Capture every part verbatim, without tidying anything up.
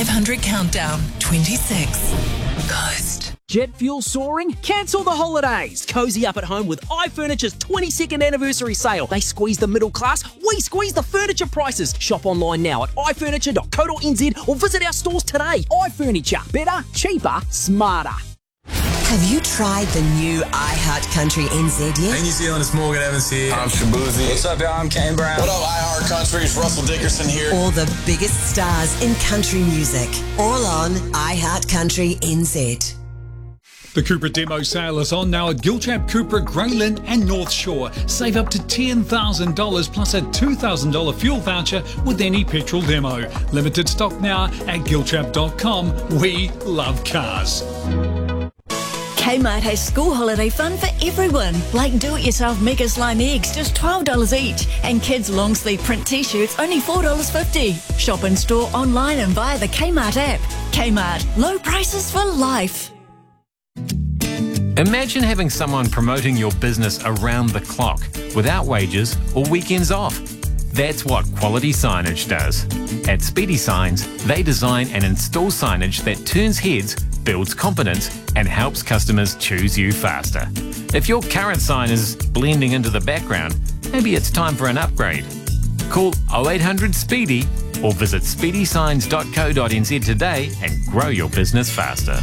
five hundred Countdown, twenty-six. Coast. Jet fuel soaring? Cancel the holidays. Cozy up at home with iFurniture's twenty-second anniversary sale. They squeeze the middle class, we squeeze the furniture prices. Shop online now at i furniture dot co dot n z or visit our stores today. iFurniture. Better, cheaper, smarter. Have you tried the new iHeart Country N Z yet? Hey New Zealand, it's Morgan Evans here. I'm Shabuzi. What's up, y'all? I'm Kane Brown. What up, iHeart Country? It's Russell Dickerson here. All the biggest stars in country music. All on iHeart Country N Z. The Cupra demo sale is on now at Gilchap, Cupra, Graylin and North Shore. Save up to ten thousand dollars plus a two thousand dollars fuel voucher with any petrol demo. Limited stock now at gilchap dot com. We love cars. Kmart has school holiday fun for everyone, like do-it-yourself Mega Slime eggs, just twelve dollars each, and kids' long-sleeve print t-shirts, only four dollars fifty. Shop in store, online and via the Kmart app. Kmart, low prices for life. Imagine having someone promoting your business around the clock, without wages or weekends off. That's what Quality Signage does. At Speedy Signs, they design and install signage that turns heads, builds confidence, and helps customers choose you faster. If your current sign is blending into the background, maybe it's time for an upgrade. Call oh eight hundred SPEEDY or visit speedy signs dot co dot n z today and grow your business faster.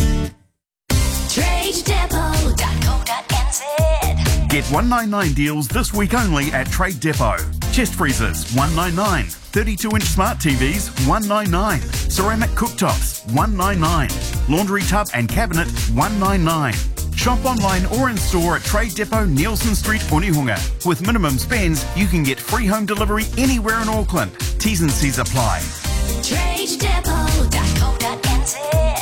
trade depot dot co dot n z. Get one ninety-nine deals this week only at Trade Depot. Chest freezers, one ninety-nine. thirty-two inch smart T Vs, one ninety-nine. Ceramic cooktops, one ninety-nine. Laundry tub and cabinet, one ninety-nine. Shop online or in store at Trade Depot, Nielsen Street, Onehunga. With minimum spends, you can get free home delivery anywhere in Auckland. T's and C's apply. trade depot dot co dot n z.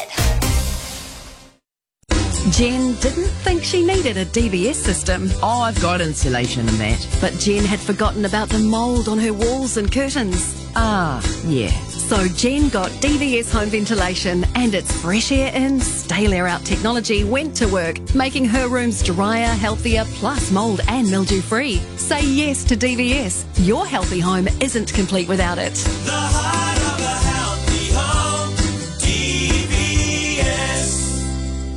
Jen didn't think she needed a D V S system. Oh, I've got insulation and that. But Jen had forgotten about the mould on her walls and curtains. Ah, yeah. So Jen got D V S home ventilation, and its fresh air in, stale air out technology went to work, making her rooms drier, healthier, plus mould and mildew free. Say yes to D V S. Your healthy home isn't complete without it. The heart of a healthy home, D V S.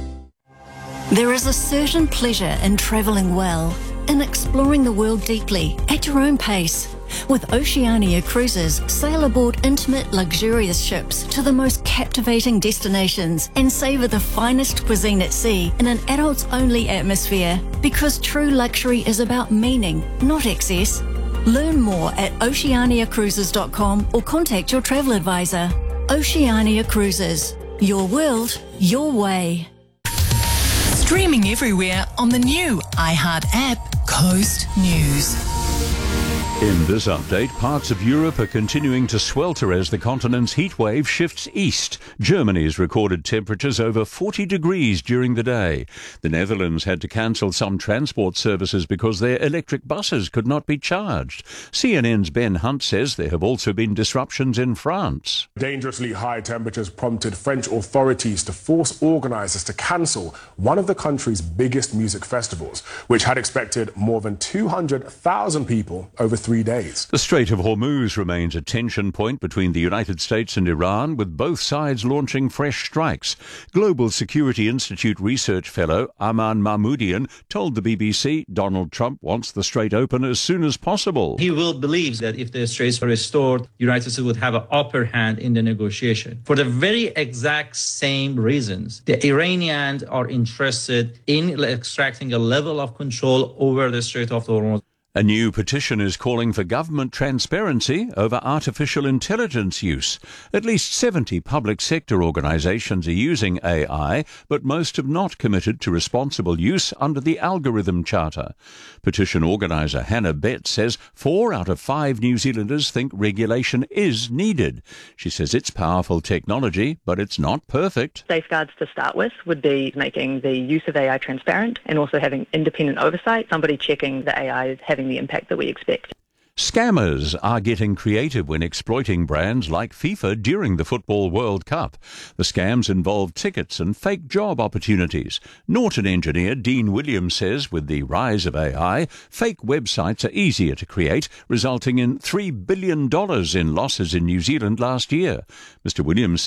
There is a certain pleasure in travelling well, in exploring the world deeply, at your own pace. With Oceania Cruises, sail aboard intimate, luxurious ships to the most captivating destinations and savour the finest cuisine at sea in an adults-only atmosphere. Because true luxury is about meaning, not excess. Learn more at oceania cruises dot com or contact your travel advisor. Oceania Cruises. Your world, your way. Streaming everywhere on the new iHeart app, Coast News. In this update, parts of Europe are continuing to swelter as the continent's heatwave shifts east. Germany's recorded temperatures over forty degrees during the day. The Netherlands had to cancel some transport services because their electric buses could not be charged. C N N's Ben Hunt says there have also been disruptions in France. Dangerously high temperatures prompted French authorities to force organisers to cancel one of the country's biggest music festivals, which had expected more than two hundred thousand people over three days. The Strait of Hormuz remains a tension point between the United States and Iran, with both sides launching fresh strikes. Global Security Institute research fellow Aman Mahmoudian told the B B C Donald Trump wants the strait open as soon as possible. He will believe that if the straits are restored, the United States would have an upper hand in the negotiation. For the very exact same reasons, the Iranians are interested in extracting a level of control over the Strait of Hormuz. A new petition is calling for government transparency over artificial intelligence use. At least seventy public sector organisations are using A I, but most have not committed to responsible use under the Algorithm Charter. Petition organiser Hannah Betts says four out of five New Zealanders think regulation is needed. She says it's powerful technology, but it's not perfect. Safeguards to start with would be making the use of A I transparent and also having independent oversight, somebody checking the A I is having the impact that we expect. Scammers are getting creative when exploiting brands like FIFA during the Football World Cup. The scams involve tickets and fake job opportunities. Norton engineer Dean Williams says with the rise of A I, fake websites are easier to create, resulting in three billion dollars in losses in New Zealand last year. Mister Williams